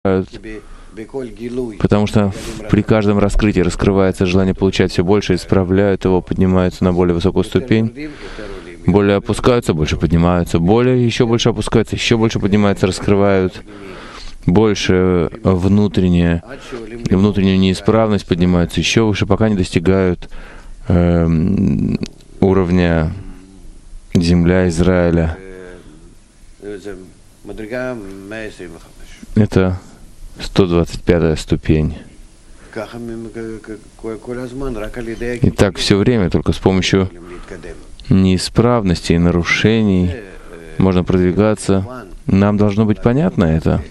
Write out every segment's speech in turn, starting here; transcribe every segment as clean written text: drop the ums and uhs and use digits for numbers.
потому что при каждом раскрытии раскрывается желание получать все больше, исправляют его, поднимаются на более высокую ступень, более опускаются, больше поднимаются, более еще больше опускаются, еще больше поднимаются, раскрывают больше внутреннюю неисправность, поднимаются еще выше, пока не достигают уровня земля Израиля. Это 125-я ступень. И так все время, только с помощью неисправностей и нарушений можно продвигаться. Нам должно быть понятно это.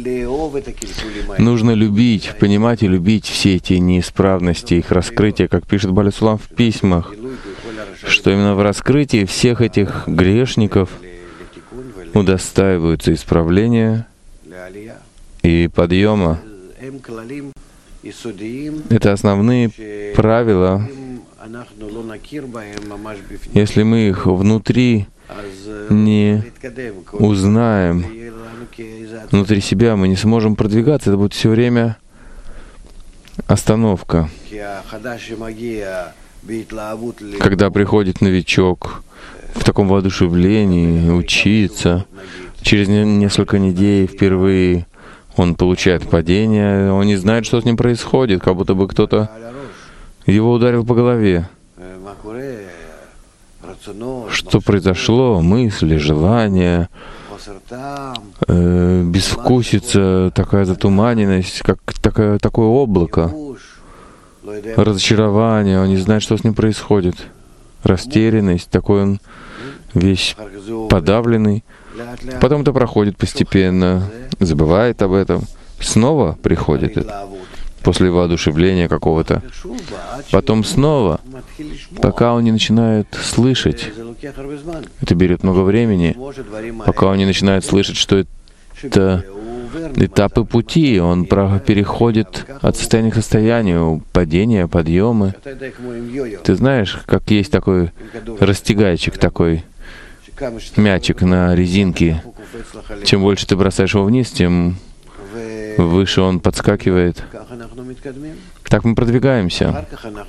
Нужно любить, понимать и любить все эти неисправности, их раскрытие, как пишет Бааль Сулам в письмах, что именно в раскрытии всех этих грешников удостаиваются исправления и подъема. Это основные правила. Если мы их внутри не узнаем, внутри себя, мы не сможем продвигаться, это будет все время остановка. Когда приходит новичок в таком воодушевлении, учиться, через несколько недель впервые он получает падение, он не знает, что с ним происходит, как будто бы кто-то его ударил по голове. Что произошло? Мысли, желания, безвкусица, такая затуманенность, как такое облако, разочарование, он не знает, что с ним происходит, растерянность, такой он весь подавленный. Потом это проходит постепенно, забывает об этом, снова приходит это, после воодушевления какого-то. Потом снова, пока он не начинает слышать, это берет много времени, пока он не начинает слышать, что это этапы пути, он переходит от состояния к состоянию, падения, подъемы. Ты знаешь, как есть такой растягайчик, такой мячик на резинке. Чем больше ты бросаешь его вниз, тем выше он подскакивает. Так мы продвигаемся.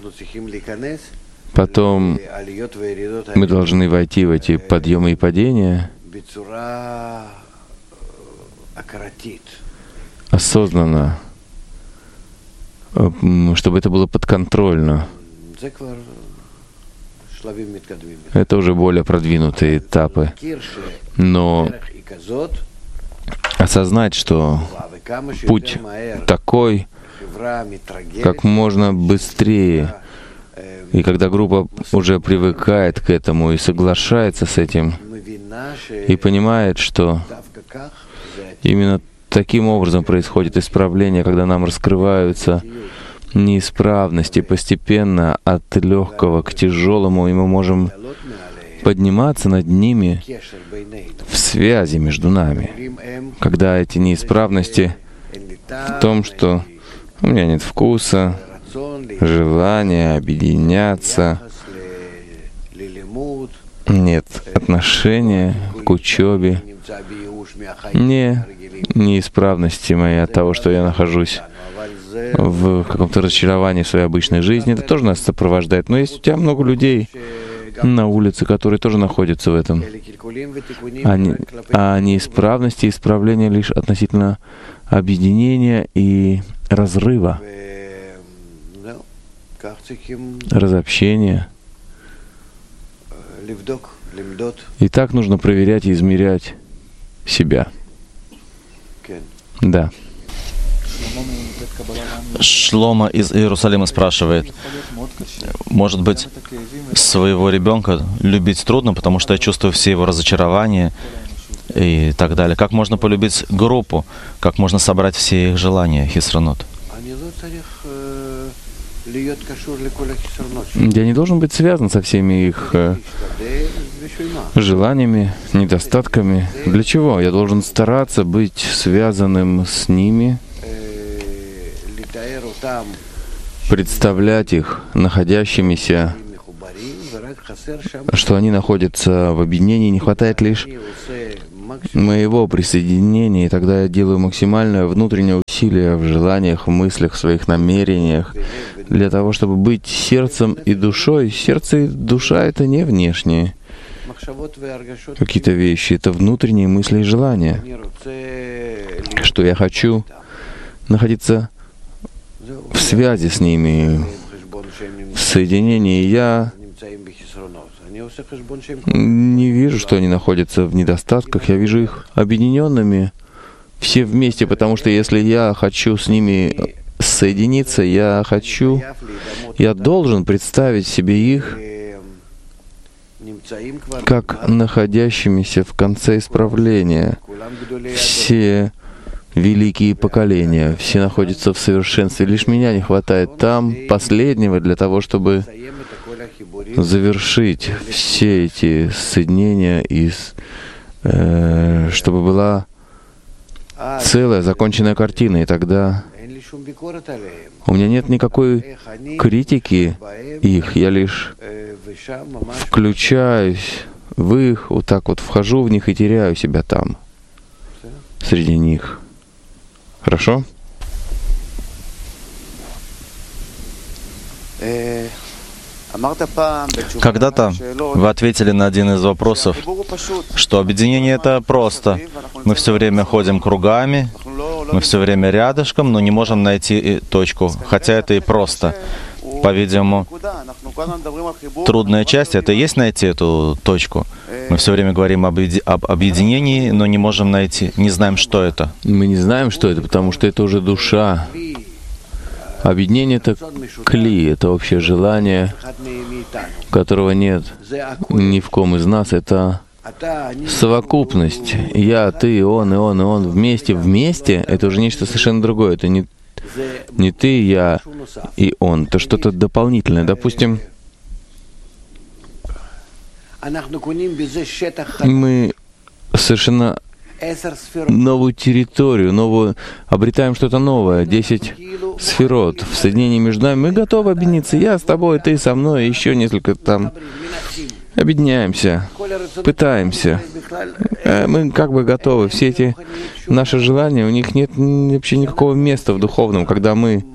Потом мы должны войти в эти подъемы и падения осознанно, чтобы это было подконтрольно. Это уже более продвинутые этапы. Но осознать, что путь такой, как можно быстрее, и когда группа уже привыкает к этому и соглашается с этим, и понимает, что именно таким образом происходит исправление, когда нам раскрываются неисправности постепенно от легкого к тяжелому, и мы можем подниматься над ними в связи между нами. Когда эти неисправности в том, что у меня нет вкуса, желания объединяться, нет отношения к учебе, неисправности моей от того, что я нахожусь в каком-то разочаровании в своей обычной жизни, это тоже нас сопровождает. Но есть у тебя много людей на улице, которые тоже находятся в этом. А неисправности и исправления лишь относительно объединения и разрыва, разобщения. И так нужно проверять и измерять себя. Да. Шлома из Иерусалима спрашивает: может быть, своего ребенка любить трудно, потому что я чувствую все его разочарования и так далее. Как можно полюбить группу? Как можно собрать все их желания, хисронот? Я не должен быть связан со всеми их желаниями, недостатками. Для чего? Я должен стараться быть связанным с ними, представлять их находящимися, что они находятся в объединении. Не хватает лишь моего присоединения, и тогда я делаю максимальное внутреннее усилие в желаниях, в мыслях, в своих намерениях, для того, чтобы быть сердцем и душой. Сердце и душа — это не внешние какие-то вещи, это внутренние мысли и желания, что я хочу находиться в связи с ними, в соединении. Я не вижу, что они находятся в недостатках, я вижу их объединенными все вместе, потому что если я хочу с ними соединиться, я должен представить себе их как находящимися в конце исправления. Все великие поколения, все находятся в совершенстве. Лишь меня не хватает там, последнего, для того, чтобы завершить все эти соединения, и чтобы была целая, законченная картина. И тогда у меня нет никакой критики их, я лишь включаюсь в их, вот так вот вхожу в них и теряю себя там, среди них. Хорошо? Когда-то вы ответили на один из вопросов, что объединение — это просто. Мы все время ходим кругами, мы все время рядышком, но не можем найти точку, хотя это и просто. По-видимому, трудная часть — это и есть найти эту точку. Мы все время говорим об объединении, но не можем найти, не знаем, что это. Мы не знаем, что это, потому что это уже душа. Объединение — это кли, это общее желание, которого нет ни в ком из нас. Это совокупность. Я, ты, он и он, и он вместе. Вместе — это уже нечто совершенно другое. Это не ты, я и он. Это что-то дополнительное. Допустим, мы совершенно новую территорию, обретаем что-то новое, 10 сферот. В соединении между нами мы готовы объединиться. Я с тобой, ты со мной, еще несколько там. Объединяемся, пытаемся. Мы как бы готовы. Все эти наши желания, у них нет вообще никакого места в духовном, когда мы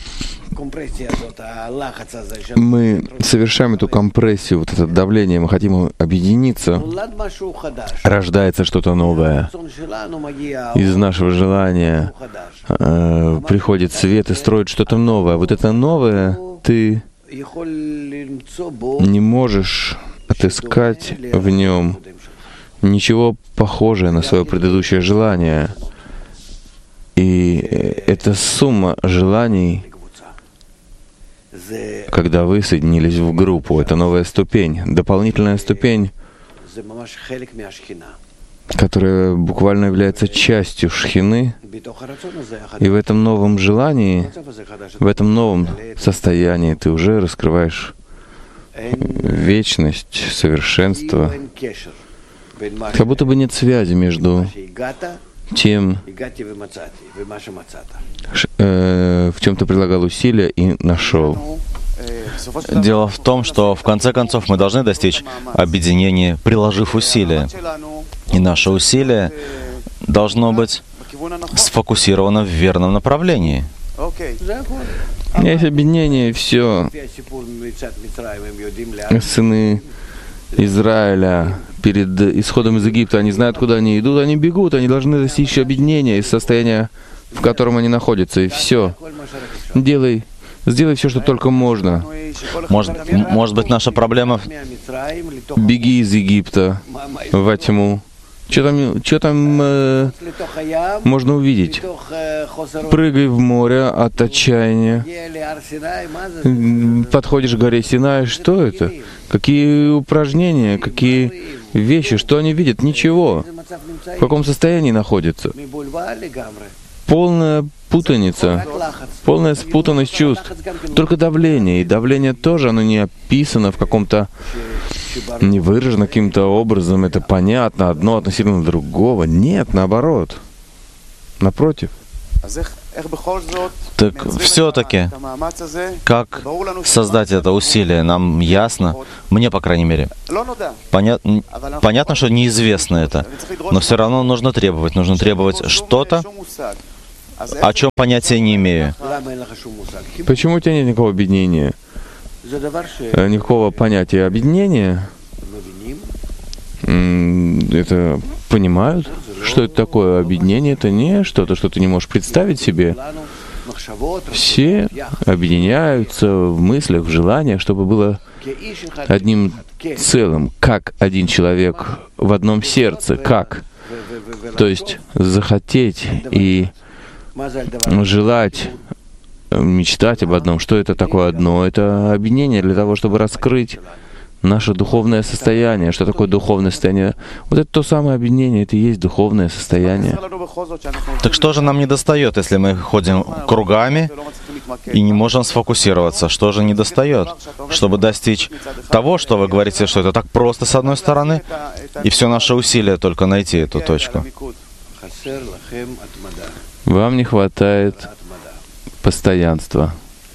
совершаем эту компрессию, вот это давление, мы хотим объединиться, рождается что-то новое. Из нашего желания приходит свет и строит что-то новое. Вот это новое ты не можешь отыскать в нем ничего похожее на свое предыдущее желание. И это сумма желаний, когда вы соединились в группу. Это новая ступень, дополнительная ступень, которая буквально является частью шхины. И в этом новом желании, в этом новом состоянии ты уже раскрываешь вечность, совершенство. Как будто бы нет связи между тем, в чем ты прилагал усилия и нашел. Дело в том, что в конце концов мы должны достичь объединения, приложив усилия. И наше усилие должно быть сфокусировано в верном направлении. Есть объединение, и все. Сыны Израиля перед исходом из Египта, они знают, куда они идут, они бегут, они должны достичь объединения из состояния, в котором они находятся, и все. Сделай все, что только можно. Может быть, наша проблема... Беги из Египта во тьму. Что там можно увидеть? Прыгай в море от отчаяния. Подходишь к горе Синай. Что это? Какие упражнения, какие вещи? Что они видят? Ничего. В каком состоянии находятся? Полная путаница, полная спутанность чувств. Только давление. И давление тоже, оно не описано в каком-то, не выражено каким-то образом. Это понятно, одно относительно другого. Нет, наоборот. Напротив. Так все-таки, как создать это усилие, нам ясно, мне, по крайней мере. Понятно, что неизвестно это, но все равно нужно требовать что-то, о чем понятия не имею. Почему у тебя нет никакого объединения? Никакого понятия объединения? Это понимают, что это такое объединение? Это не что-то, что ты не можешь представить себе. Все объединяются в мыслях, в желаниях, чтобы было одним целым, как один человек в одном сердце, как. То есть захотеть и желать, мечтать об одном. Что это такое одно? Это объединение для того, чтобы раскрыть наше духовное состояние. Что такое духовное состояние? Вот это то самое объединение, это и есть духовное состояние. Так что же нам не достает, если мы ходим кругами и не можем сфокусироваться? Что же не достает, чтобы достичь того, что вы говорите, что это так просто с одной стороны, и все наше усилие только найти эту точку? Вам не хватает постоянства.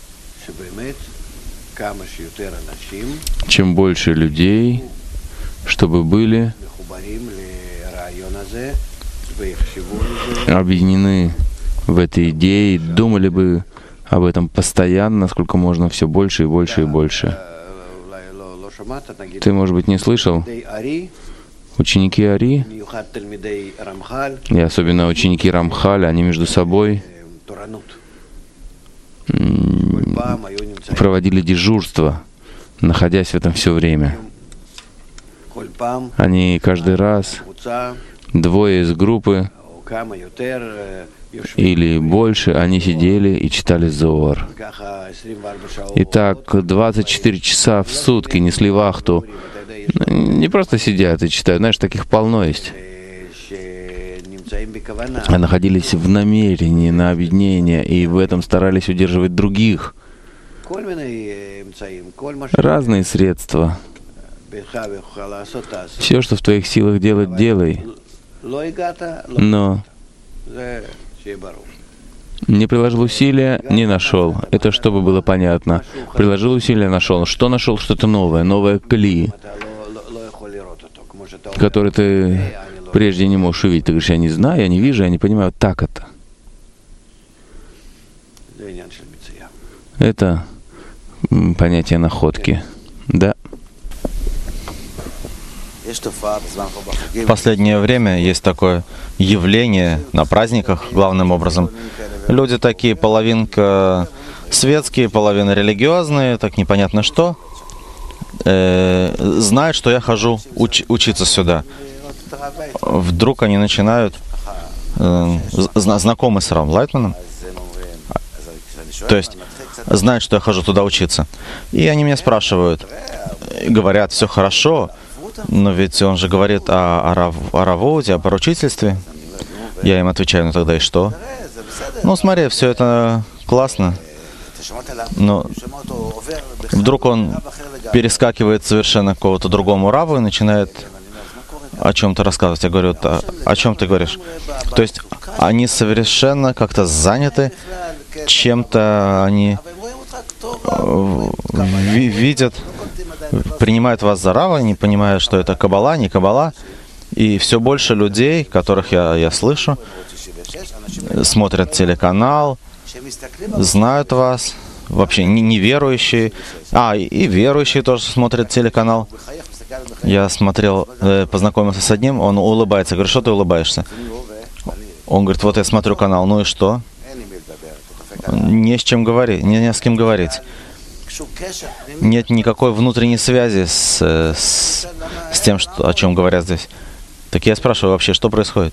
Чем больше людей, чтобы были объединены в этой идее, думали бы об этом постоянно, насколько можно, все больше и больше и больше. Ты, может быть, не слышал? Ученики Ари, и особенно ученики Рамхаля, они между собой проводили дежурство, находясь в этом все время. Они каждый раз, двое из группы или больше, они сидели и читали Зоар. И так 24 часа в сутки несли вахту. Не просто сидят и читают, знаешь, таких полно есть. А находились в намерении на объединение, и в этом старались удерживать других. Разные средства. Все, что в твоих силах делать, делай. Но не приложил усилия, не нашел. Это чтобы было понятно. Приложил усилия, нашел. Что нашел? Что-то новое, новое кли, которое ты прежде не можешь увидеть. Ты говоришь, я не знаю, я не вижу, я не понимаю. Так это. Это понятие находки. Да. В последнее время есть такое явление на праздниках, главным образом. Люди такие, половинка светские, половина религиозные, так непонятно что, знают, что я хожу учиться сюда. Вдруг они начинают, знакомы с Равом Лайтманом, то есть знают, что я хожу туда учиться. И они меня спрашивают, говорят, все хорошо, но ведь он же говорит о равоте, о поручительстве. Я им отвечаю, ну тогда и что? Ну смотри, все это классно, но вдруг он перескакивает совершенно к какому-то другому раву и начинает о чем-то рассказывать. Я говорю, о чем ты говоришь? То есть они совершенно как-то заняты чем-то, они видят, принимают вас за рава, не понимая, что это каббала, не каббала. И все больше людей, которых я слышу, смотрят телеканал, знают вас, вообще неверующие. И верующие тоже смотрят телеканал. Я смотрел, познакомился с одним, он улыбается. Я говорю, что ты улыбаешься? Он говорит, вот я смотрю канал, ну и что? Не с чем говорить, не с кем говорить. Нет никакой внутренней связи с тем, о чем говорят здесь. Так я спрашиваю вообще, что происходит?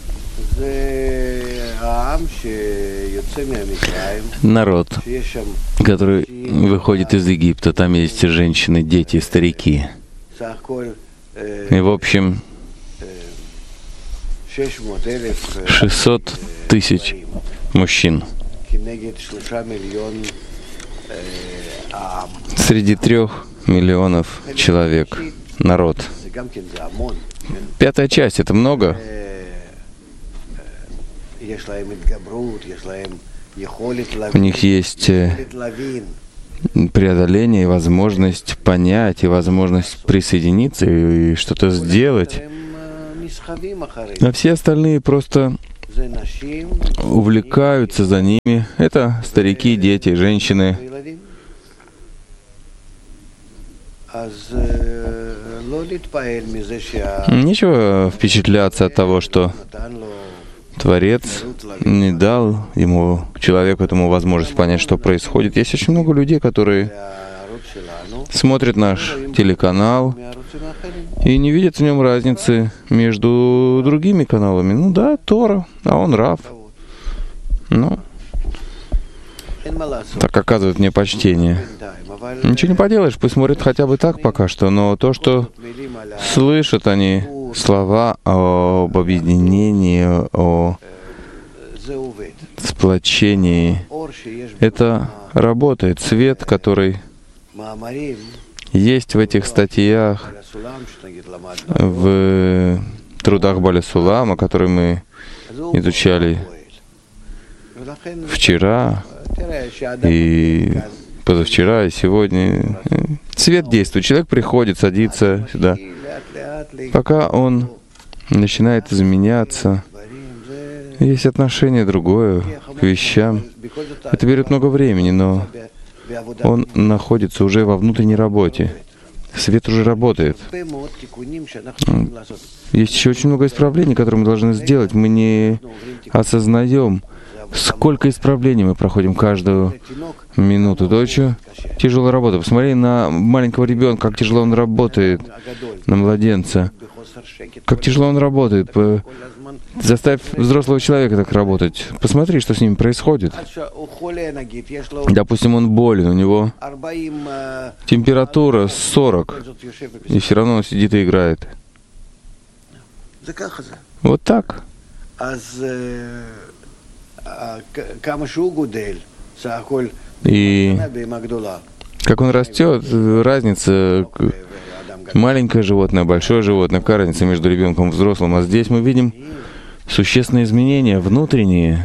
Народ, который выходит из Египта, там есть женщины, дети, старики. И в общем 600 тысяч мужчин среди 3 миллионов человек. Народ. 5-я часть — это много. У них есть преодоление и возможность понять, и возможность присоединиться и что-то сделать. А все остальные просто увлекаются за ними. Это старики, дети, женщины. Нечего впечатляться от того, что Творец не дал ему, человеку этому, возможность понять, что происходит. Есть очень много людей, которые смотрят наш телеканал и не видят в нем разницы между другими каналами. Ну да, Тора, а он Рав. Ну, так оказывает мне почтение. Ничего не поделаешь, пусть смотрят хотя бы так пока что, но то, что слышат они слова об объединении, о сплочении, это работает. Свет, который есть в этих статьях, в трудах Баля Сулама, которые мы изучали вчера и позавчера, и сегодня. Свет действует. Человек приходит, садится сюда. Пока он начинает изменяться, есть отношение другое к вещам. Это берет много времени, но он находится уже во внутренней работе. Свет уже работает. Есть еще очень много исправлений, которые мы должны сделать. Мы не осознаем, сколько исправлений мы проходим каждую минуту. Это очень тяжелая работа. Посмотри на маленького ребенка, как тяжело он работает, на младенца. Как тяжело он работает. Заставь взрослого человека так работать. Посмотри, что с ним происходит. Допустим, он болен, у него температура 40, и все равно он сидит и играет. Вот так. И как он растет, разница, маленькое животное, большое животное, какая разница между ребенком и взрослым. А здесь мы видим существенные изменения внутренние.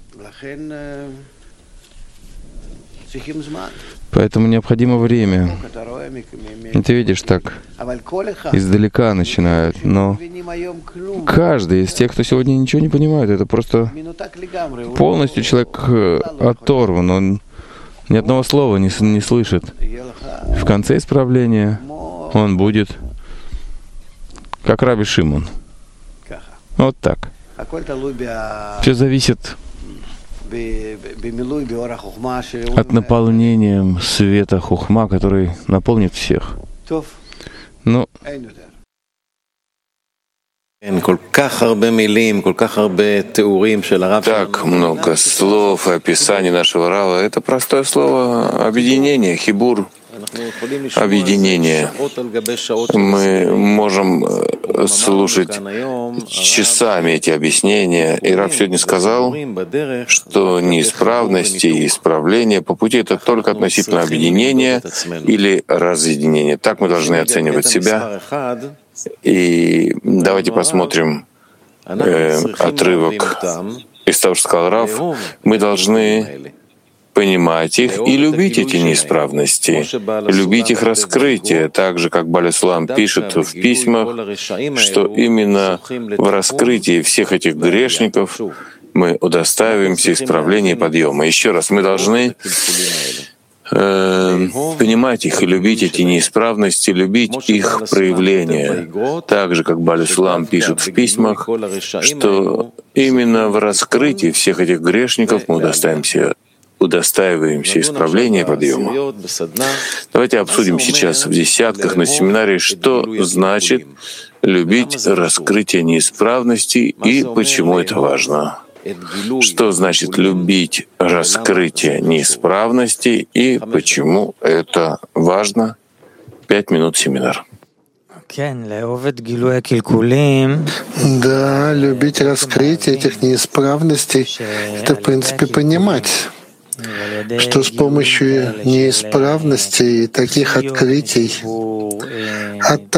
Поэтому необходимо время. И ты видишь, так издалека начинают. Но каждый из тех, кто сегодня ничего не понимает, это просто полностью человек оторван. Он ни одного слова не слышит. В конце исправления он будет как Раби Шимон. Вот так. Все зависит от наполнения света хухма, который наполнит всех. Ну, так много слов и описаний нашего Рава. Это простое слово объединение, хибур. Объединение. Мы можем слушать часами эти объяснения. И Рав сегодня сказал, что неисправности и исправления по пути — это только относительно объединения или разъединения. Так мы должны оценивать себя. И давайте посмотрим отрывок из того, что сказал Рав. Мы должны понимать их и любить эти неисправности, любить их раскрытие, так же, как Баля Сулам пишет в письмах, что именно в раскрытии всех этих грешников мы удостаиваемся исправления и подъема. Еще раз, мы должны понимать их и любить эти неисправности, любить их проявления. Так же, как Баля Сулам пишет в письмах, что именно в раскрытии всех этих грешников мы удостаиваемся исправления и подъема. Давайте обсудим сейчас в десятках на семинаре, что значит любить раскрытие неисправностей и почему это важно. Что значит любить раскрытие неисправностей и почему это важно? 5 минут семинар. Да, любить раскрытие этих неисправностей — это, в принципе, понимать, что с помощью неисправностей и таких открытий,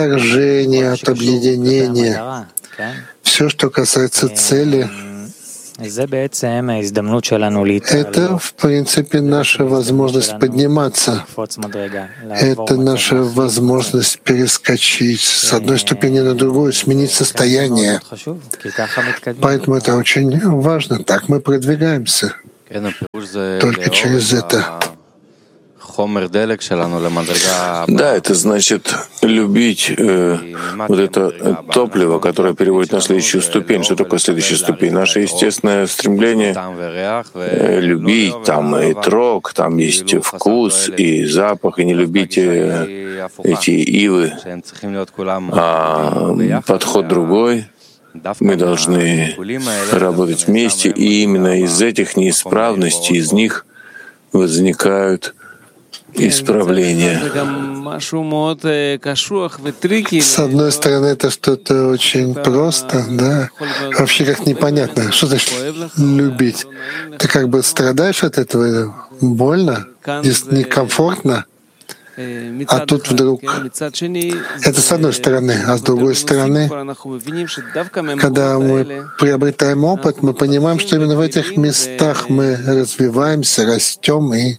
отторжения от объединения, все, что касается цели, Это, в принципе, наша возможность подниматься. Это наша возможность перескочить с одной ступени на другую, сменить состояние. Поэтому это очень важно. Так мы продвигаемся. Только через это. Да, это значит любить вот это топливо, которое переводит на следующую ступень. Что такое следующая ступень? Наше естественное стремление любить, там и трог, там есть вкус и запах, и не любить эти ивы. А подход другой. Мы должны работать вместе, и именно из этих неисправностей, из них возникают исправления. С одной стороны, это что-то очень просто, да? Вообще как непонятно. Что значит любить? Ты как бы страдаешь от этого? Больно? Некомфортно? А тут вдруг это с одной стороны, а с другой стороны, когда мы приобретаем опыт, мы понимаем, что именно в этих местах мы развиваемся, растем, и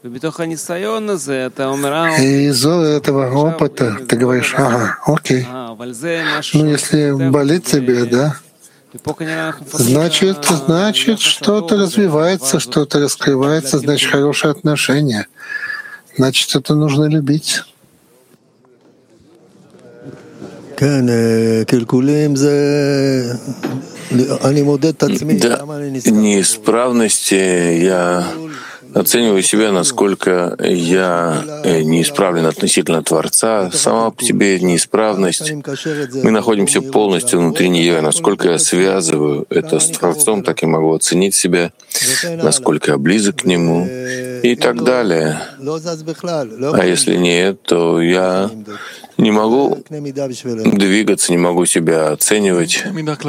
из этого опыта ты говоришь: ага, окей. Ну, если болит тебе, да, значит, что-то развивается, что-то раскрывается, значит, хорошие отношения. Значит, это нужно любить. Да, неисправности я оцениваю себя, насколько я неисправлен относительно Творца. Сама по себе неисправность. Мы находимся полностью внутри нее, и насколько я связываю это с Творцом, так я могу оценить себя, насколько я близок к Нему и так далее. А если нет, то я не могу двигаться, не могу себя оценивать.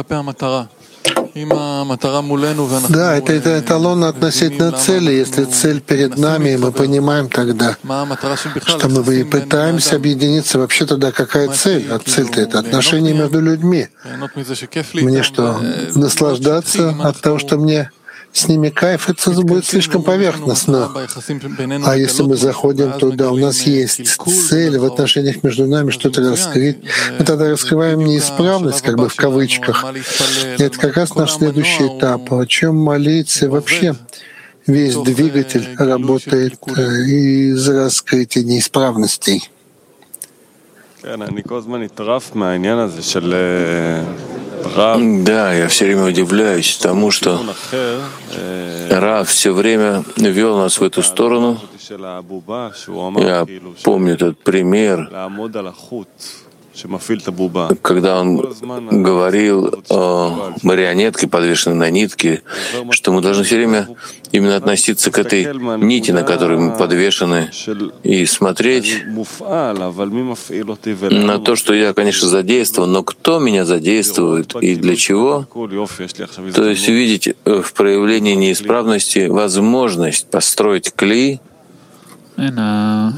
Да, это эталон относительно цели. Если цель перед нами, мы понимаем тогда, что мы и пытаемся объединиться. Вообще тогда какая цель? А цель-то — это отношения между людьми. Мне что, наслаждаться от того, что мне с ними кайф, это будет слишком поверхностно. А если мы заходим туда, у нас есть цель в отношениях между нами что-то раскрыть, мы тогда раскрываем неисправность, как бы в кавычках. И это как раз наш следующий этап. О чем молиться? Вообще весь двигатель работает из раскрытия неисправностей. Да, я все время удивляюсь тому, что Рав все время вел нас в эту сторону. Я помню этот пример, когда он говорил о марионетке, подвешенной на нитке, что мы должны все время именно относиться к этой нити, на которой мы подвешены, и смотреть на то, что я, конечно, задействован, но кто меня задействует и для чего. То есть увидеть в проявлении неисправности возможность построить кли. Да,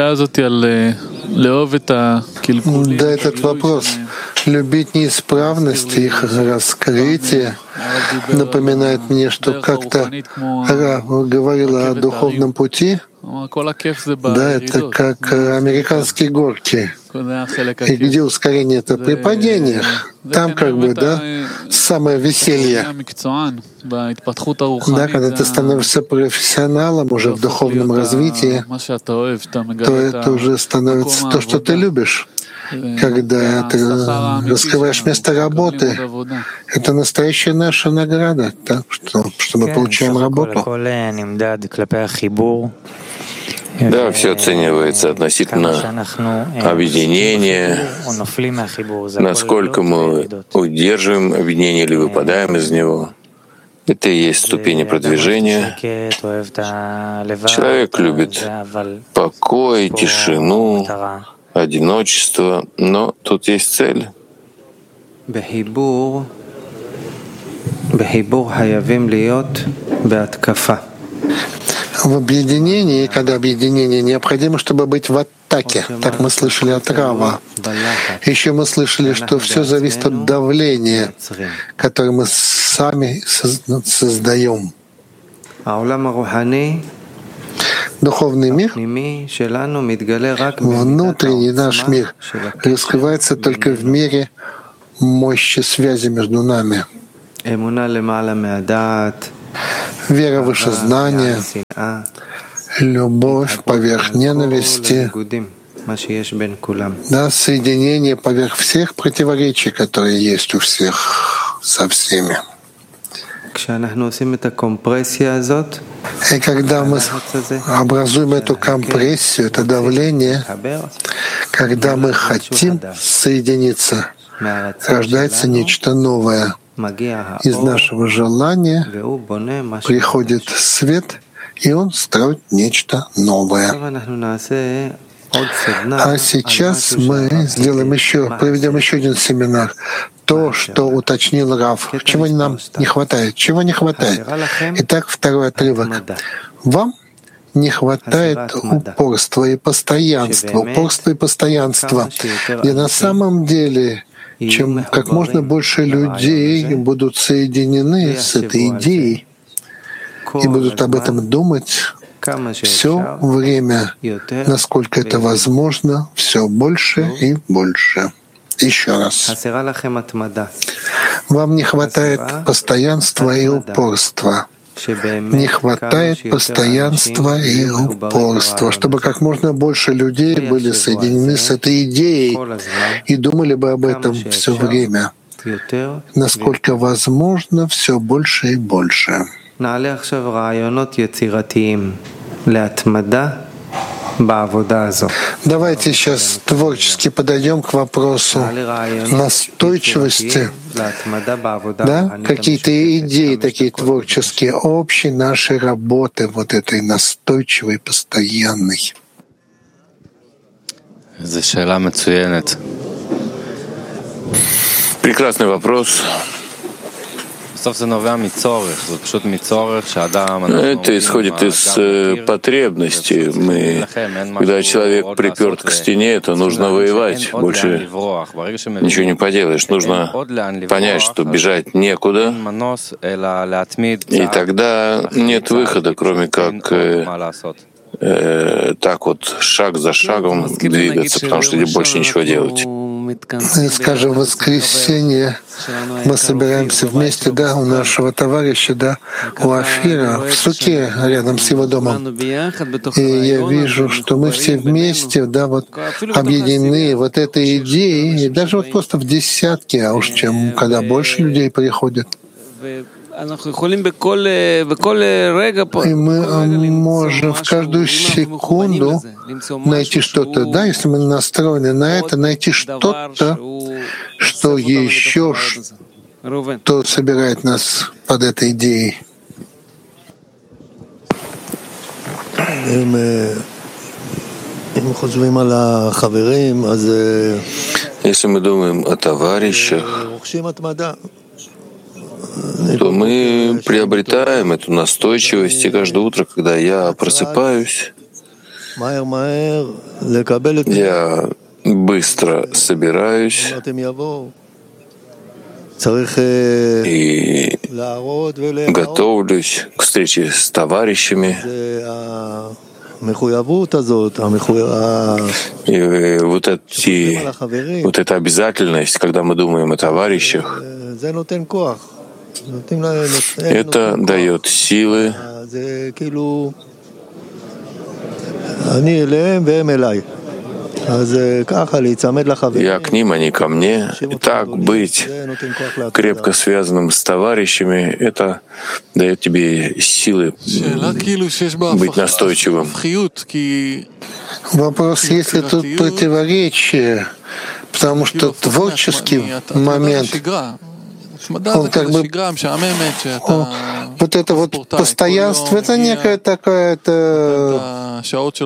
этот вопрос — любить неисправности, их раскрытие, напоминает мне, что как-то Рав говорил о духовном пути. Да, это как американские горки. И где ускорение — это при падениях. Там как бы, да, самое веселье. Да, когда ты становишься профессионалом уже в духовном развитии, то это уже становится то, что ты любишь. Когда ты раскрываешь место работы, это настоящая наша награда, так, что мы получаем работу. Да, все оценивается относительно объединения, насколько мы удерживаем объединение или выпадаем из него. Это и есть ступени продвижения. Человек любит покой, тишину, одиночество, но тут есть цель. В объединении, когда объединение необходимо, чтобы быть в атаке. Так мы слышали от Рава. Еще мы слышали, что все зависит от давления, которое мы сами создаем. Духовный мир, внутренний наш мир, раскрывается только в мере мощи связи между нами. Вера выше знания, любовь поверх ненависти, да, соединение поверх всех противоречий, которые есть у всех со всеми. И когда мы образуем эту компрессию, это давление, когда мы хотим соединиться, рождается нечто новое. Из нашего желания приходит свет, и он строит нечто новое. А сейчас мы проведем еще один семинар. То, что уточнил Рав. Чего нам не хватает? Чего не хватает? Итак, второй отрывок. Вам не хватает упорства и постоянства. И на самом деле, чем как можно больше людей будут соединены с этой идеей и будут об этом думать, все время, насколько это возможно, все больше и больше. Еще раз. Вам не хватает постоянства и упорства. Не хватает постоянства и упорства, чтобы как можно больше людей были соединены с этой идеей и думали бы об этом все время. Насколько возможно, все больше и больше. Давайте сейчас творчески подойдем к вопросу настойчивости. Да? Какие-то идеи такие творческие, общей нашей работы, вот этой настойчивой, постоянной. Прекрасный вопрос. Это исходит из потребности. Когда человек приперт к стене, то нужно воевать. Больше ничего не поделаешь. Нужно понять, что бежать некуда. И тогда нет выхода, кроме как так вот шаг за шагом двигаться, потому что больше ничего делать. Скажем, в воскресенье мы собираемся вместе, да, у нашего товарища, да, у Афира, в суке рядом с его домом. И я вижу, что мы все вместе, да, вот объединены вот этой идеей, и даже вот просто в десятки, а уж чем когда больше людей приходят. И мы можем в каждую секунду найти что-то, да, если мы настроены на это, найти что-то, что еще что собирает нас под этой идеей. Если мы думаем о товарищах, то мы приобретаем эту настойчивость, и каждое утро, когда я просыпаюсь, я быстро собираюсь и готовлюсь к встрече с товарищами. И вот эта обязательность, когда мы думаем о товарищах, это дает силы. Я к ним, они ко мне. И так быть крепко связанным с товарищами, это дает тебе силы быть настойчивым. Вопрос, есть ли тут противоречие, потому что творческий момент, он как бы, вот это вот постоянство, это некая такая-то,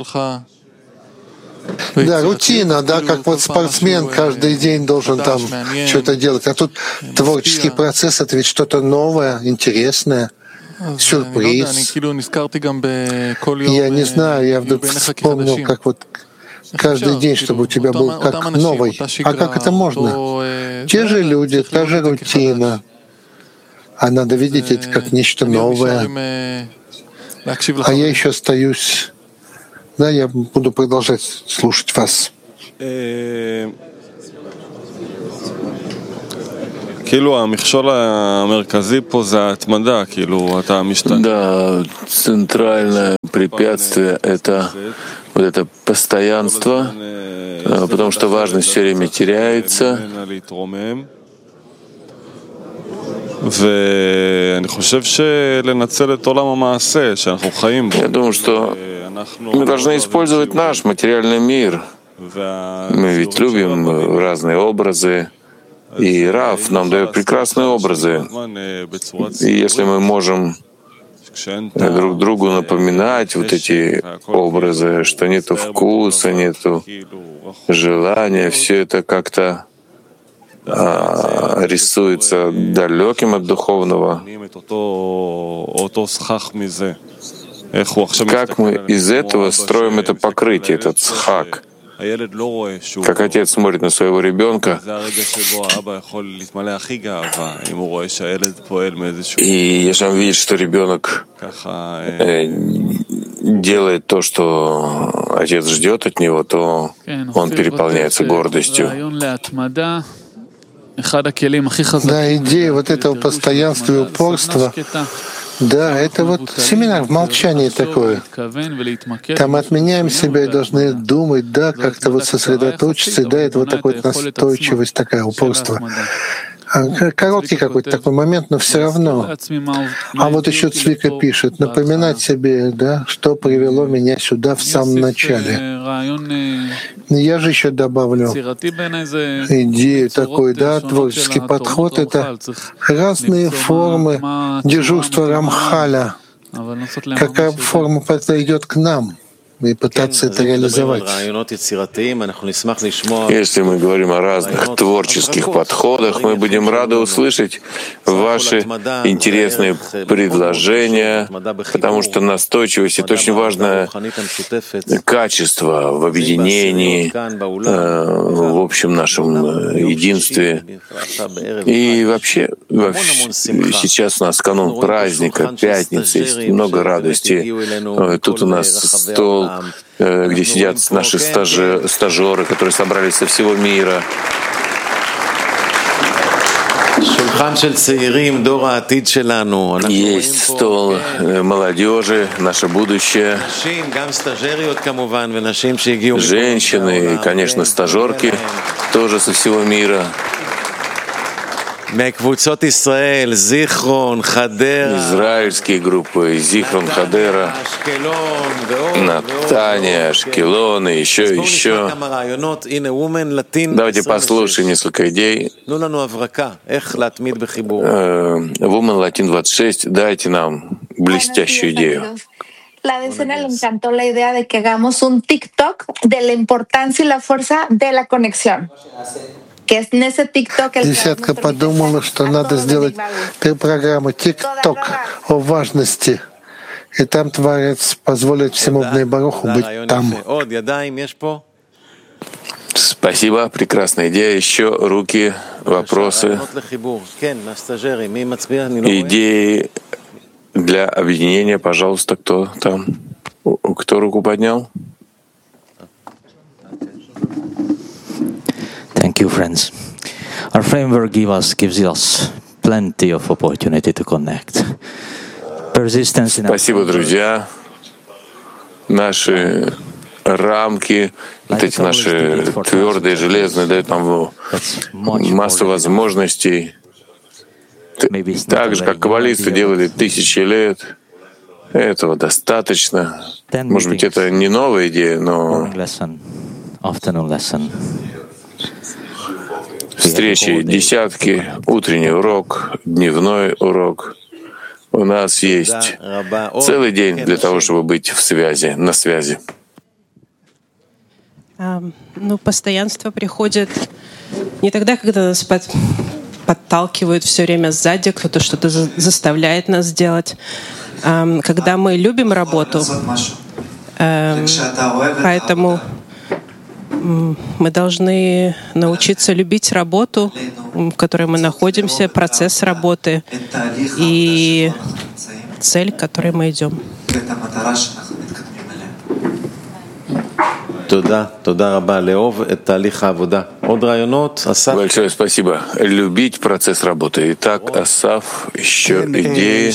да, рутина, да, как вот спортсмен каждый день должен там что-то делать. А тут творческий процесс — это ведь что-то новое, интересное, сюрприз. Я не знаю, я вдруг вспомнил, как вот каждый день, чтобы у тебя был как новый. А как это можно? Те же люди, та же рутина. А надо видеть это как нечто новое. А я еще остаюсь. Да, я буду продолжать слушать вас. Да, центральное препятствие — это вот это постоянство, потому что важность все время теряется. Я думаю, что мы должны использовать наш материальный мир. Мы ведь любим разные образы, и Рав нам дает прекрасные образы. И если мы можем друг другу напоминать вот эти образы, что нету вкуса, нету желания, все это как-то рисуется далеким от духовного. Как мы из этого строим это покрытие, этот схак? Как отец смотрит на своего ребенка, и если он видит, что ребенок делает то, что отец ждет от него, то он переполняется гордостью. Да, идея вот этого постоянства и упорства, да, это вот семинар в молчании такое. Там отменяем себя и должны думать, да, как-то вот сосредоточиться, да, это вот такая настойчивость, такая упорство. Короткий какой-то такой момент, но все равно. А вот еще Цвика пишет, напоминать себе, да, что привело меня сюда в самом начале. Я же еще добавлю идею такой, да, творческий подход — это разные формы дежурства Рамхаля. Какая форма подойдет к нам? И пытаться это реализовать. Если мы говорим о разных творческих подходах, мы будем рады услышать ваши интересные предложения, потому что настойчивость — это очень важное качество в объединении, в общем нашем единстве. И вообще сейчас у нас канун праздника, пятница, есть много радости. Тут у нас стол, где сидят наши стажеры, которые собрались со всего мира. Есть стол молодежи, наше будущее, женщины и, конечно, стажерки тоже со всего мира. Израильские группы, Зихрон, Хадера, Натания, Ашкелон и еще. Давайте послушаем несколько идей. Woman Latin 26, дайте нам блестящую идею. La decena le encantó la idea de que hagamos un TikTok de la importancia y la fuerza de la conexión. Десятка подумала, что надо сделать программу TikTok о важности. И там Творец позволит всему Бней Баруху быть там. Спасибо, прекрасная идея. Еще руки, вопросы, идеи для объединения. Пожалуйста, кто там? Кто руку поднял? Thank you, friends. Our framework gives us plenty of opportunity to connect. Спасибо, друзья. Наши рамки, вот эти наши твердые, железные, дают нам массу возможностей. Так же, как каббалисты делали тысячи лет, этого достаточно. Может быть, это не новая идея, но встречи, десятки, утренний урок, дневной урок. У нас есть целый день для того, чтобы быть в связи, на связи. Постоянство приходит не тогда, когда нас подталкивают все время сзади, кто-то что-то заставляет нас делать. Когда мы любим работу, поэтому мы должны научиться любить работу, в которой мы находимся, процесс работы и цель, к которой мы идем. Большое спасибо. Любить процесс работы. Итак, Асаф, еще идеи.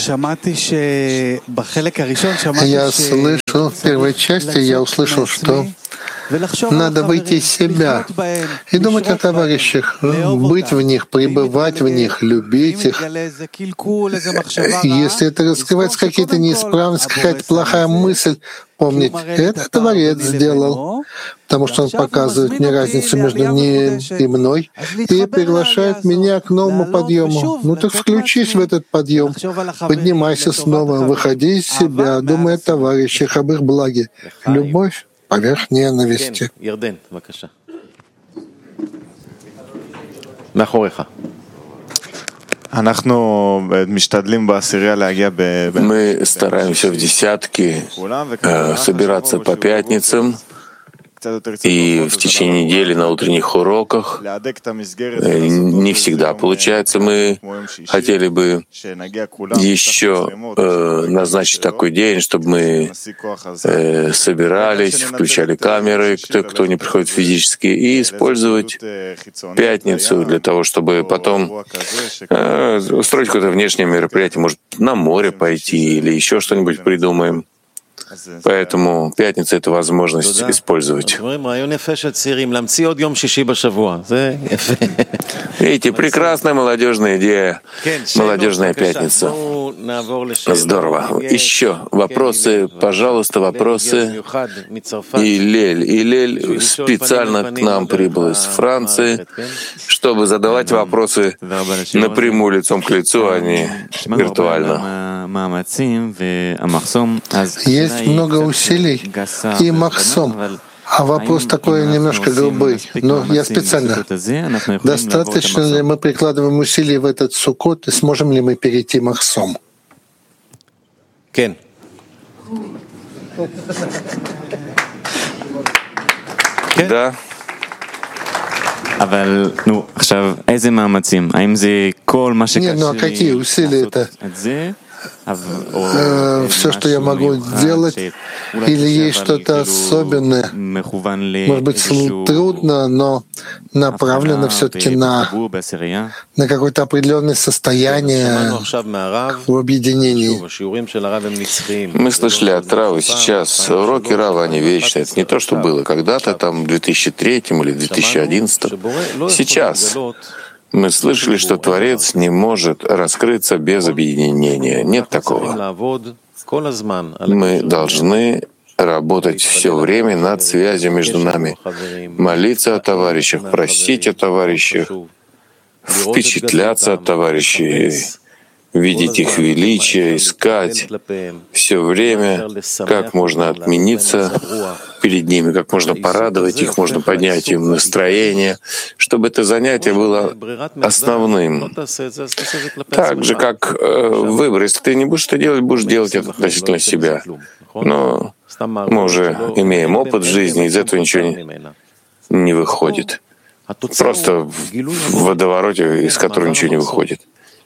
Я слышал, в первой части я услышал, что надо выйти из себя и думать о товарищах, быть в них, пребывать в них, любить их. Если это раскрывается какие-то неисправности, какая-то плохая мысль, помнить, это Творец сделал, потому что он показывает мне разницу между ним и мной и приглашает меня к новому подъему. Ну так включись в этот подъем, поднимайся снова, выходи из себя, думай о товарищах, об их благе. Любовь поверх ненависти. Мы стараемся в десятки собираться по пятницам и в течение недели на утренних уроках. Не всегда получается. Мы хотели бы еще назначить такой день, чтобы мы собирались, включали камеры, кто не приходит физически, и использовать пятницу для того, чтобы потом устроить какое-то внешнее мероприятие, может, на море пойти или еще что-нибудь придумаем. Поэтому пятница — это возможность использовать. Видите, прекрасная молодежная идея, молодежная пятница. Здорово. Еще вопросы, пожалуйста, вопросы. Илель специально к нам прибыл из Франции, чтобы задавать вопросы напрямую, лицом к лицу, а не виртуально. Есть много усилий и махсом. А вопрос такой немножко грубый, но я специально. Достаточно ли мы прикладываем усилий в этот суккот, и сможем ли мы перейти махсом? Да. Нет, ну а какие усилия это? Все, что я могу делать, или есть что-то особенное, может быть, трудно, но направлено все-таки на какое-то определенное состояние в объединении. Мы слышали от Рава сейчас, уроки Рава, они вечные. Это не то, что было когда-то, там, в 2003 или 2011. Сейчас мы слышали, что Творец не может раскрыться без объединения. Нет такого. Мы должны работать все время над связью между нами, молиться о товарищах, просить о товарищах, впечатляться от товарищей, видеть их величие, искать все время, как можно отмениться перед ними, как можно порадовать их, можно поднять им настроение, чтобы это занятие было основным. Так же, как выбор. Если ты не будешь это делать, будешь делать это относительно себя. Но мы уже имеем опыт в жизни, из этого ничего не выходит. Просто в водовороте, из которого ничего не выходит.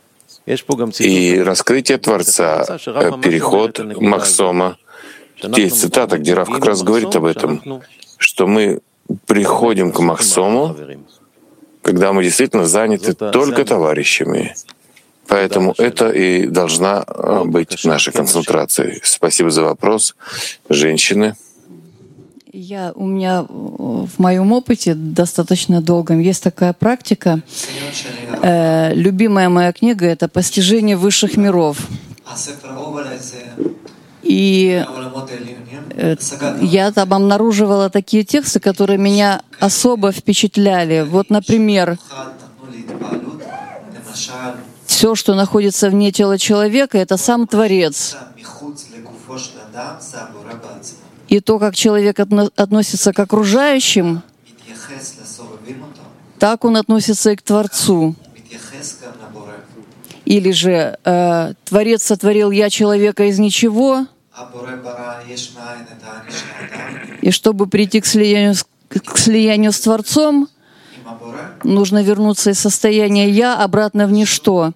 И раскрытие Творца, переход Махсома. Есть цитата, где Рав как раз говорит об этом, что мы приходим к Махсому, когда мы действительно заняты только товарищами. Поэтому это и должна быть наша концентрация. Спасибо за вопрос. Женщины. У меня в моем опыте достаточно долгом есть такая практика. Любимая моя книга — это «Постижение высших миров». И я там обнаруживала такие тексты, которые меня особо впечатляли. Вот, например, все, что находится вне тела человека, это сам Творец. И то, как человек относится к окружающим, так он относится и к Творцу. Или же Творец сотворил я человека из ничего, и чтобы прийти к слиянию с Творцом, нужно вернуться из состояния «я» обратно в ничто.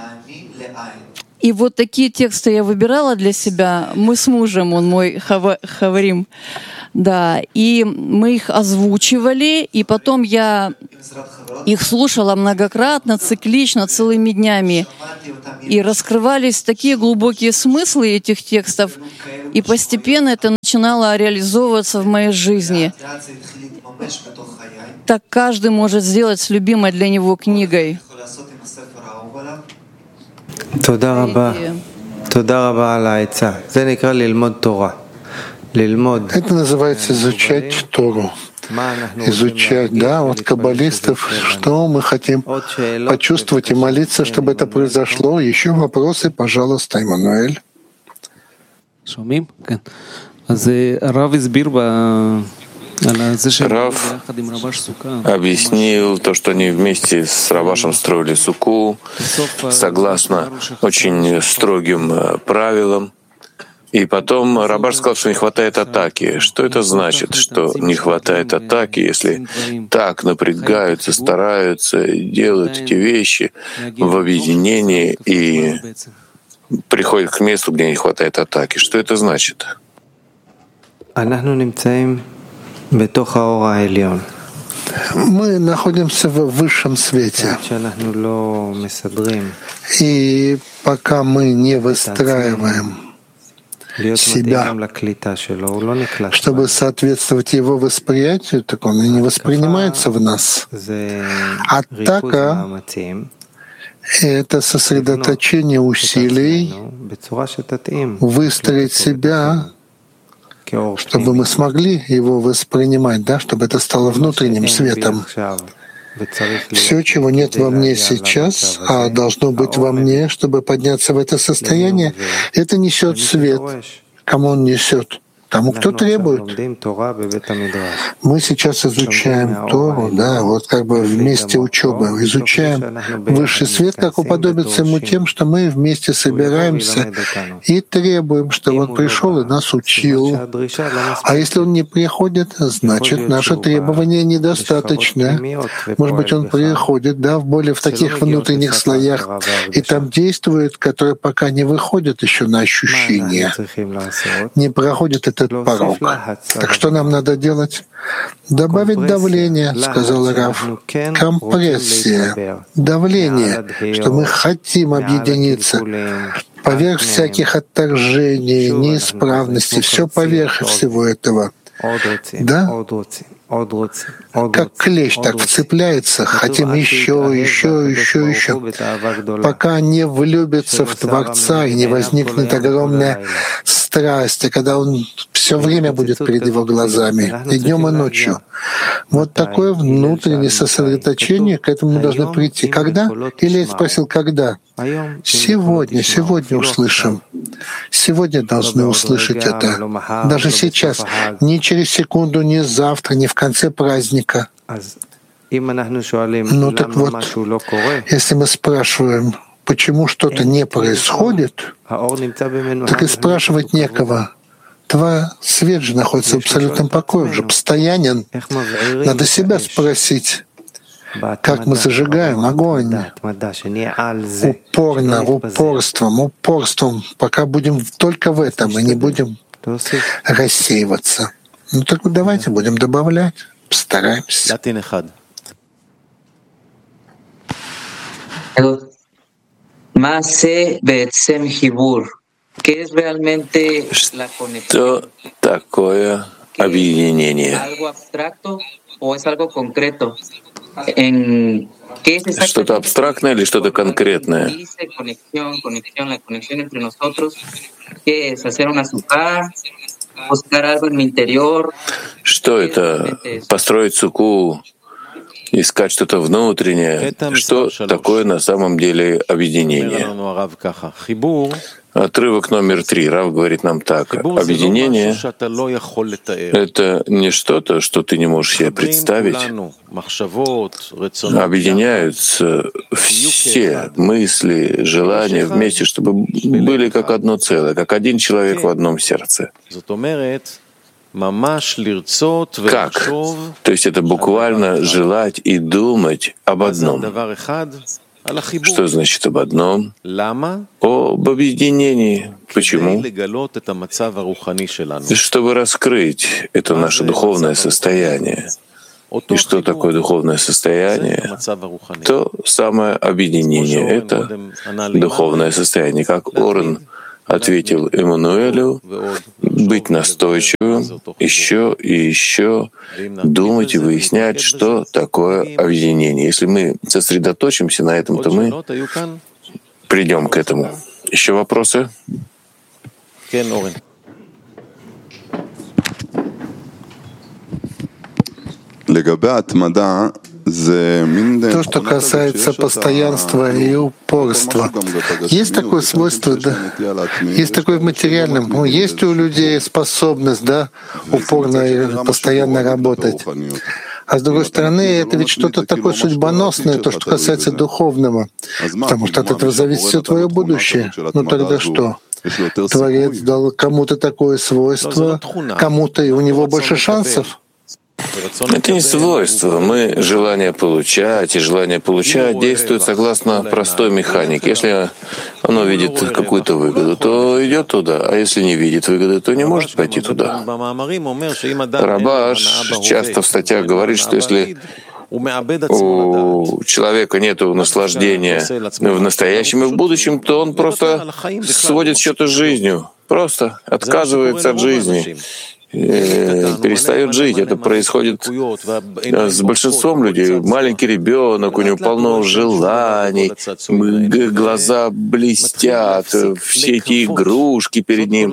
И вот такие тексты я выбирала для себя. Мы с мужем, он мой хаварим, да, и мы их озвучивали, и потом я их слушала многократно, циклично, целыми днями. И раскрывались такие глубокие смыслы этих текстов, и постепенно это начинало реализовываться в моей жизни. Так каждый может сделать с любимой для него книгой. Это называется изучать Тору. Изучать, да, от каббалистов, что мы хотим почувствовать и молиться, чтобы это произошло. Еще вопросы, пожалуйста, Эммануэль. Рав объяснил то, что они вместе с Равашем строили суку согласно очень строгим правилам. И потом Рабаш сказал, что не хватает атаки. Что это значит, что не хватает атаки, если так напрягаются, стараются, делают эти вещи в объединении и приходят к месту, где не хватает атаки? Что это значит? Мы находимся в высшем свете. И пока мы не выстраиваем себя, чтобы соответствовать его восприятию, так он и не воспринимается в нас. Атака — это сосредоточение усилий выстроить себя, чтобы мы смогли его воспринимать, да, чтобы это стало внутренним светом. Все, чего нет во мне сейчас, а должно быть во мне, чтобы подняться в это состояние, это несет свет. Кому он несет? Тому, кто требует. Мы сейчас изучаем Тору, да, вот как бы вместе учебы, изучаем высший свет, как уподобится ему тем, что мы вместе собираемся и требуем, чтобы он пришел и нас учил. А если он не приходит, значит, наше требование недостаточно. Может быть, он приходит, да, в таких внутренних слоях, и там действует, которые пока не выходят еще на ощущения, не проходит этот порог. Так что нам надо делать? Добавить давление, сказал Рав. Компрессия, давление, что мы хотим объединиться. Поверх всяких отторжений, неисправностей, все поверх всего этого. Да? Как клещ так вцепляется, хотим еще, пока не влюбится в Творца и не возникнет огромная страсть, и когда он все время будет перед его глазами, и днем, и ночью. Вот такое внутреннее сосредоточение, к этому мы должны прийти. Когда? Или я спросил, когда? Сегодня услышим. Сегодня должны услышать это. Даже сейчас. Не через секунду, не завтра, не в конце праздника. Ну так вот, если мы спрашиваем, почему что-то не происходит, так и спрашивать некого. Твой свет же находится в абсолютном покое, уже постоянен. Надо себя спросить, как мы зажигаем огонь упорством, пока будем только в этом и не будем рассеиваться. Ну так вот давайте будем добавлять, постараемся. Что такое объединение? Что-то абстрактное или что-то конкретное? Что это? Построить суку, искать что-то внутреннее? Что такое на самом деле объединение? Отрывок номер 3. Рав говорит нам так. Объединение — это не что-то, что ты не можешь себе представить. Объединяются все мысли, желания вместе, чтобы были как одно целое, как один человек в одном сердце. Как? То есть это буквально желать и думать об одном. Что значит об одном? Об объединении. Почему? Чтобы раскрыть это наше духовное состояние. И что такое духовное состояние? То самое объединение. Это духовное состояние. Как Орен ответил Эммануэлю, быть настойчивым, еще и еще думать и выяснять, что такое объединение. Если мы сосредоточимся на этом, то мы придем к этому. Еще вопросы? То, что касается постоянства и упорства. Есть такое свойство, да? Есть такое в материальном. Есть у людей способность, да, упорно и постоянно работать. А с другой стороны, это ведь что-то такое судьбоносное, то, что касается духовного. Потому что от этого зависит все твое будущее. Ну тогда что? Творец дал кому-то такое свойство, кому-то, и у него больше шансов. Это не свойство. Мы желание получать, и желание получать действует согласно простой механике. Если оно видит какую-то выгоду, то идет туда, а если не видит выгоды, то не может пойти туда. Рабаш часто в статьях говорит, что если у человека нет наслаждения в настоящем и в будущем, то он просто сводит счеты с жизнью, просто отказывается от жизни. Перестает жить. Это происходит с большинством людей. Маленький ребенок, у него полно желаний, глаза блестят, все эти игрушки перед ним.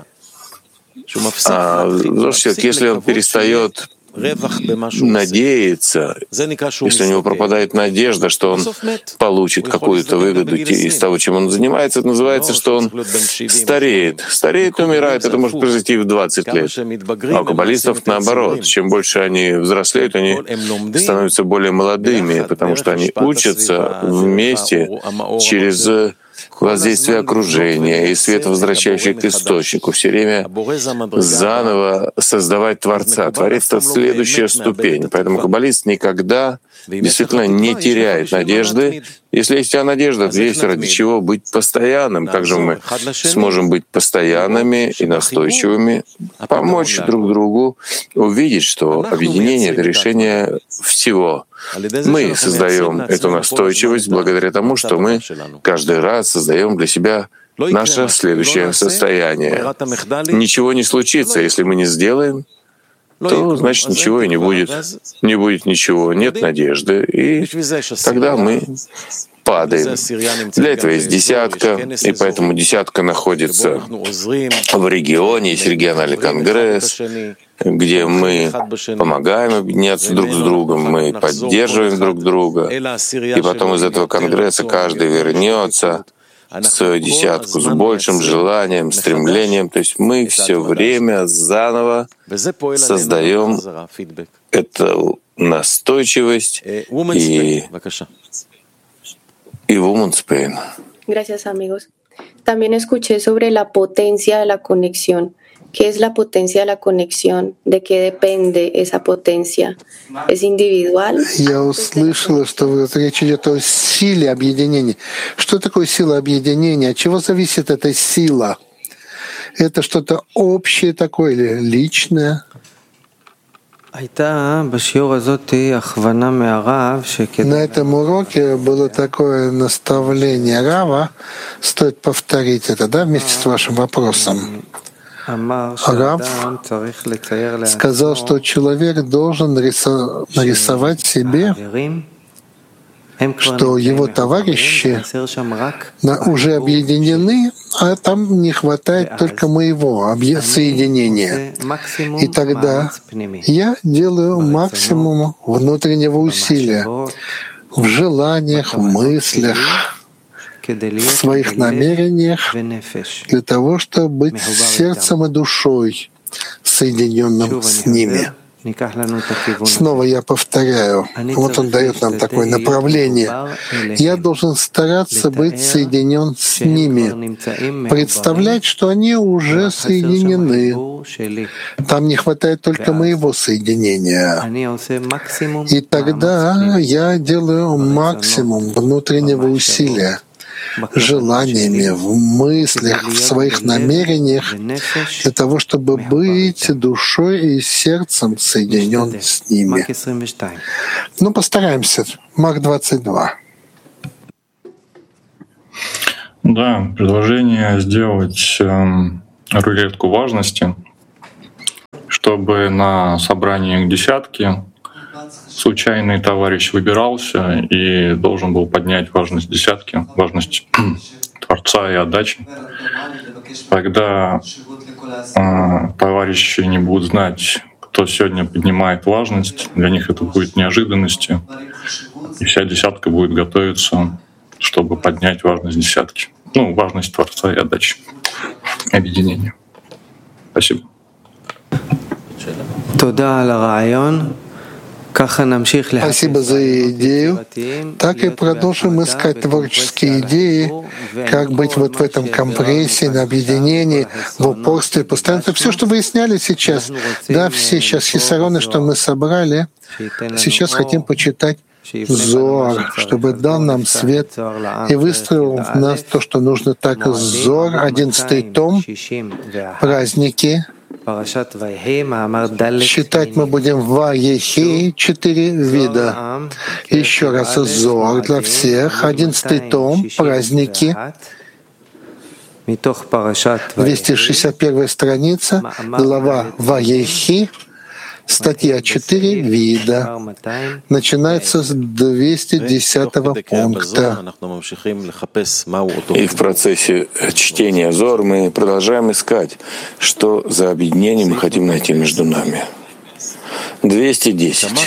А человек, если он перестает надеяться, если у него пропадает надежда, что он получит какую-то выгоду из того, чем он занимается, это называется, что он стареет. Стареет, умирает, это может произойти в 20 лет. А у каббалистов наоборот. Чем больше они взрослеют, они становятся более молодыми, потому что они учатся вместе через воздействие окружения и свет, возвращающий к источнику, все время заново создавать Творца. Творец — это следующая ступень. Поэтому каббалист никогда действительно не теряет надежды. Если есть у тебя надежда, то есть ради чего быть постоянным. Как же мы сможем быть постоянными и настойчивыми, помочь друг другу, увидеть, что объединение — это решение всего. Мы создаем эту настойчивость благодаря тому, что мы каждый раз создаем для себя наше следующее состояние. Ничего не случится, если мы не сделаем, то значит ничего и не будет. Не будет ничего, нет надежды, и тогда мы падаем. Для этого есть десятка, и поэтому десятка находится в регионе, есть региональный конгресс, где мы помогаем объединяться друг с другом, мы поддерживаем друг друга, и потом из этого конгресса каждый вернется в свою десятку с большим желанием, стремлением. То есть мы все время заново создаем эту настойчивость и Women's Pain. Gracias, amigos. También escuché sobre la potencia de la conexión. ¿Qué es la potencia de la conexión? ¿De qué depende esa potencia? ¿Es individual? Я услышала, что речь идет о силе объединения. Что такое сила объединения? От чего зависит эта сила? Это что-то общее такое или личное? На этом уроке было такое наставление Рава, стоит повторить это, да, вместе с вашим вопросом. Рав сказал, что человек должен нарисовать себе, что его товарищи уже объединены, а там не хватает только моего соединения. И тогда я делаю максимум внутреннего усилия в желаниях, в мыслях, в своих намерениях для того, чтобы быть сердцем и душой, соединенным с ними. Снова я повторяю, вот он дает нам такое направление. Я должен стараться быть соединен с ними, представлять, что они уже соединены. Там не хватает только моего соединения. И тогда я делаю максимум внутреннего усилия, желаниями, в мыслях, в своих намерениях, для того, чтобы быть душой и сердцем соединен с ними. Ну, постараемся. Мак 22. Да, предложение сделать рулетку важности, чтобы на собрании к десятке случайный товарищ выбирался и должен был поднять важность десятки, важность Творца и отдачи. Тогда товарищи не будут знать, кто сегодня поднимает важность. Для них это будет неожиданностью. И вся десятка будет готовиться, чтобы поднять важность десятки. Ну, важность Творца и отдачи. Объединения. Спасибо. Спасибо за идею. Так и продолжим искать творческие идеи, как быть вот в этом компрессе, на объединении, в упорстве, постоянно. Это все, что выясняли сейчас. Да, все сейчас хисароны, что мы собрали. Сейчас хотим почитать Зоар, чтобы дал нам свет и выстроил в нас то, что нужно. Так, Зоар, 11 том, праздники. Считать мы будем Ваехи 4 вида. Еще раз Зоар для всех. 11 том, праздники. 261 страница, глава Ваехи, статья 4 вида. Начинается с 210 пункта. И в процессе чтения Зор мы продолжаем искать, что за объединение мы хотим найти между нами. 210.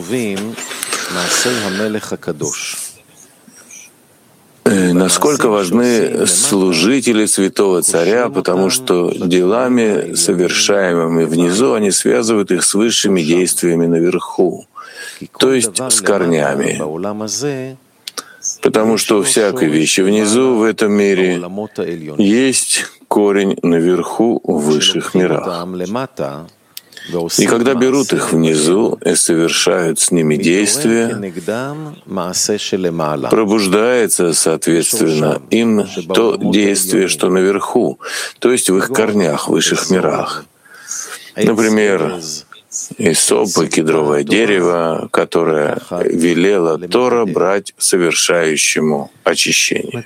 Насколько важны служители Святого Царя, потому что делами, совершаемыми внизу, они связывают их с высшими действиями наверху, то есть с корнями. Потому что у всякой вещи внизу в этом мире есть корень наверху в высших мирах. И когда берут их внизу и совершают с ними действия, пробуждается, соответственно, им то действие, что наверху, то есть в их корнях, в высших мирах. Например, Исоп, кедровое дерево, которое велела Тора брать совершающему очищение.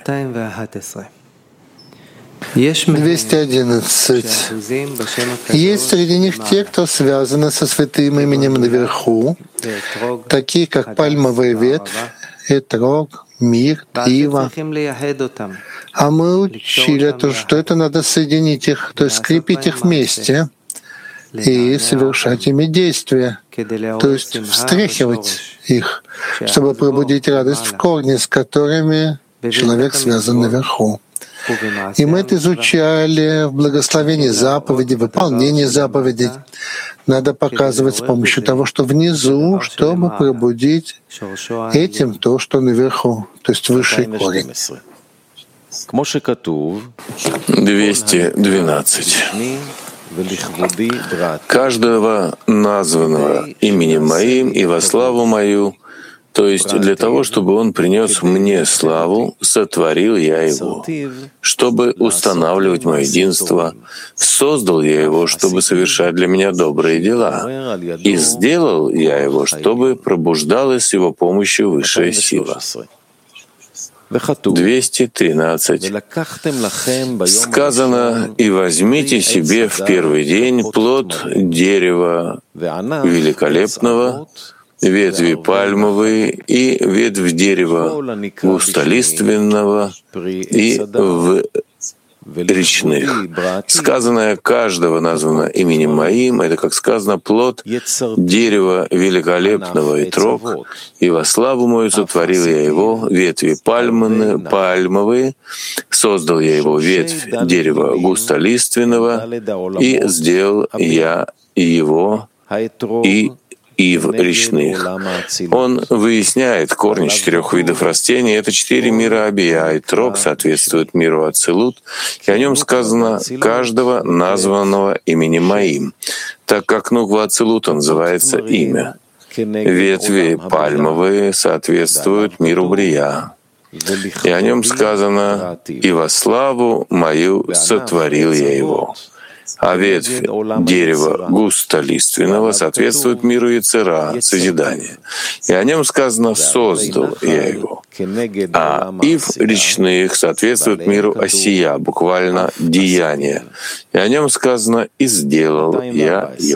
211. Есть среди них те, кто связаны со святым именем наверху, такие как пальмовая ветвь, этрог, мир, ива. А мы учили, что это надо соединить их, то есть скрепить их вместе и совершать ими действия, то есть встряхивать их, чтобы пробудить радость в корне, с которыми человек связан наверху. И мы это изучали в благословении заповедей, выполнении заповедей. Надо показывать с помощью того, что внизу, чтобы пробудить этим то, что наверху, то есть высший корень. 212. Каждого названного именем моим и во славу мою, то есть для того, чтобы он принес мне славу, сотворил я его, чтобы устанавливать мое единство, создал я его, чтобы совершать для меня добрые дела, и сделал я его, чтобы пробуждалась с его помощью высшая сила. 213. Сказано: «И возьмите себе в первый день плод дерева великолепного, ветви пальмовые и ветвь дерева густолиственного и в речных». Сказанное каждого названо именем моим, это, как сказано, плод дерева великолепного и трог, и во славу мою сотворил я его, ветви пальмовые, создал я его, ветвь дерева густолиственного, и сделал я его и ив речных. Он выясняет корни 4 видов растений. Это 4 мира Абия. Итрог соответствует миру Ацилут, и о нем сказано «каждого названного именем моим», так как Нуква Ацилута называется имя. Ветви пальмовые соответствуют миру Брия, и о нем сказано «и во славу мою сотворил я его». А ветвь дерева густолиственного соответствует миру Йецера, созидания. И о нем сказано «создал я его». А ив речных соответствует миру Осия, буквально «деяние». И о нем сказано «и сделал я его».